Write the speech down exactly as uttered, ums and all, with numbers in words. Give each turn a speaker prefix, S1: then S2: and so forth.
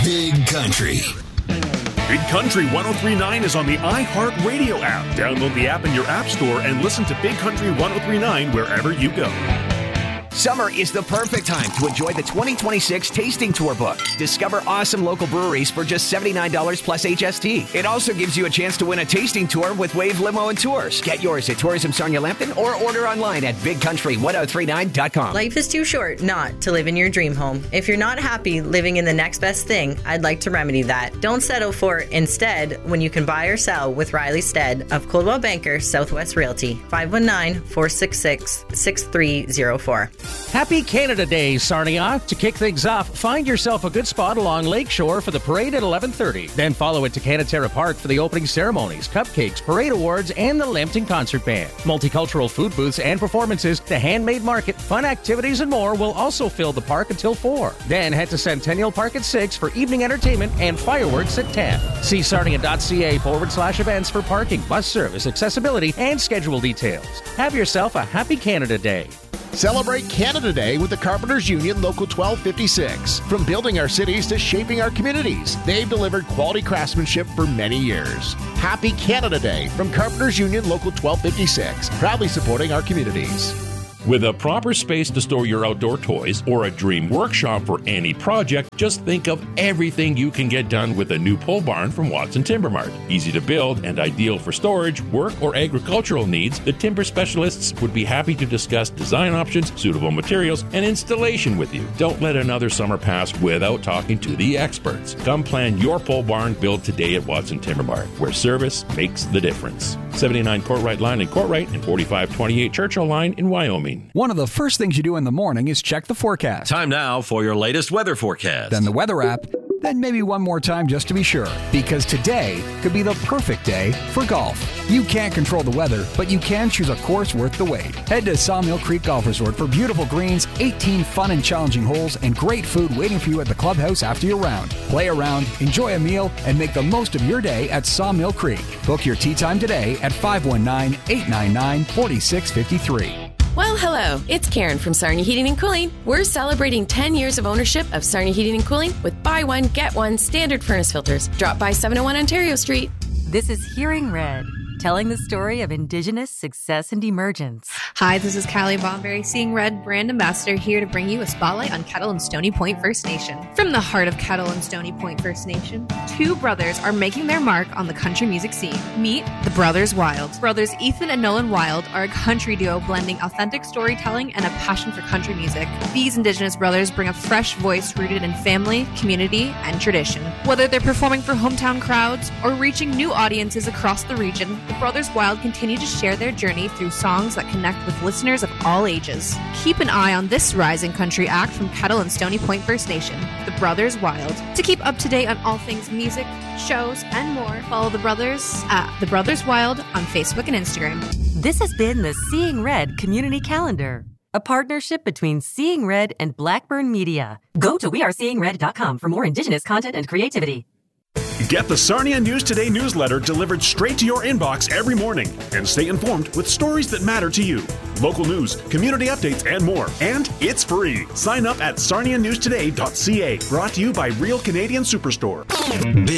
S1: Big Country.
S2: Big Country one oh three point nine is on the iHeartRadio app. Download the app in your app store and listen to Big Country one oh three point nine wherever you go.
S3: Summer is the perfect time to enjoy the twenty twenty-six Tasting Tour book. Discover awesome local breweries for just seventy-nine dollars plus H S T. It also gives you a chance to win a tasting tour with Wave Limo and Tours. Get yours at Tourism Sarnia Lambton or order online at big country ten thirty-nine dot com.
S4: Life is too short not to live in your dream home. If you're not happy living in the next best thing, I'd like to remedy that. Don't settle for instead when you can buy or sell with Riley Stead of Coldwell Banker Southwest Realty. five one nine, four six six, six three zero four.
S5: Happy Canada Day, Sarnia. To kick things off, find yourself a good spot along Lakeshore for the parade at eleven thirty. Then follow it to Canatera Park for the opening ceremonies, cupcakes, parade awards, and the Lambton Concert Band. Multicultural food booths and performances, the handmade market, fun activities, and more will also fill the park until four. Then head to Centennial Park at six for evening entertainment and fireworks at ten. See sarnia.ca forward slash events for parking, bus service, accessibility, and schedule details. Have yourself a happy Canada Day.
S6: Celebrate Canada Day with the Carpenters Union Local twelve fifty-six. From building our cities to shaping our communities, they've delivered quality craftsmanship for many years. Happy Canada Day from Carpenters Union Local twelve fifty-six, proudly supporting our communities.
S7: With a proper space to store your outdoor toys or a dream workshop for any project, just think of everything you can get done with a new pole barn from Watson Timber Mart. Easy to build and ideal for storage, work, or agricultural needs, the timber specialists would be happy to discuss design options, suitable materials, and installation with you. Don't let another summer pass without talking to the experts. Come plan your pole barn build today at Watson Timber Mart, where service makes the difference. seventy-nine Courtright Line in Courtright and forty-five twenty-eight Churchill Line in Wyoming.
S8: One of the first things you do in the morning is check the forecast.
S9: Time now for your latest weather forecast.
S8: Then the weather app. Then maybe one more time just to be sure. Because today could be the perfect day for golf. You can't control the weather, but you can choose a course worth the wait. Head to Sawmill Creek Golf Resort for beautiful greens, eighteen fun and challenging holes, and great food waiting for you at the clubhouse after your round. Play around, enjoy a meal, and make the most of your day at Sawmill Creek. Book your tee time today at five one nine, eight nine nine, four six five three.
S10: Well, hello. It's Karen from Sarnia Heating and Cooling. We're celebrating ten years of ownership of Sarnia Heating and Cooling with buy one, get one standard furnace filters. Drop by seven oh one Ontario Street.
S11: This is Hearing Red, telling the story of Indigenous success and emergence.
S12: Hi, this is Callie Bomberry, Seeing Red brand ambassador, here to bring you a spotlight on Kettle and Stony Point First Nation. From the heart of Kettle and Stony Point First Nation, two brothers are making their mark on the country music scene. Meet the Brothers Wild. Brothers Ethan and Nolan Wild are a country duo blending authentic storytelling and a passion for country music. These Indigenous brothers bring a fresh voice rooted in family, community, and tradition. Whether they're performing for hometown crowds or reaching new audiences across the region, the Brothers Wild continue to share their journey through songs that connect with listeners of all ages. Keep an eye on this rising country act from Kettle and Stony Point First Nation, the Brothers Wild. To keep up to date on all things music, shows, and more, follow the brothers at the Brothers Wild on Facebook and Instagram.
S11: This has been the Seeing Red Community Calendar, a partnership between Seeing Red and Blackburn Media. Go to we are seeing red dot com for more Indigenous content and creativity.
S2: Get the Sarnia News Today newsletter delivered straight to your inbox every morning and stay informed with stories that matter to you. Local news, community updates, and more. And it's free. Sign up at sarnia news today dot c a. Brought to you by Real Canadian Superstore.